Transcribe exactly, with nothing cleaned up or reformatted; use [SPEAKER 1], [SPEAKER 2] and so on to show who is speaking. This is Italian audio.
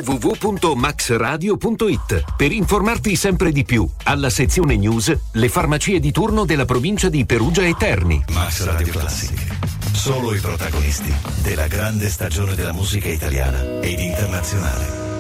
[SPEAKER 1] w w w punto max radio punto it per informarti sempre di più. Alla sezione news, le farmacie di turno della provincia di Perugia e Terni.
[SPEAKER 2] Max Radio Classic. Solo i protagonisti della grande stagione della musica italiana ed internazionale.